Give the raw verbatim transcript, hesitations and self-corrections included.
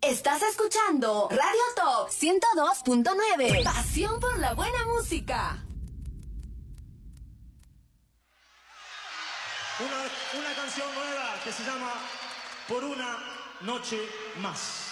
Estás escuchando Radio Top ciento dos punto nueve. Pasión por la buena música. Una, una canción nueva que se llama Por una noche más.